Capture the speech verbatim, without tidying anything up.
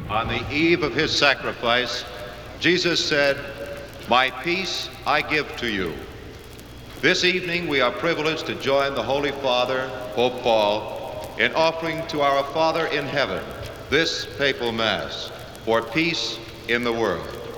On the eve of his sacrifice, Jesus said, "My peace I give to you." This evening we are privileged to join the Holy Father, Pope Paul, in offering to our Father in heaven this papal Mass for peace in the world.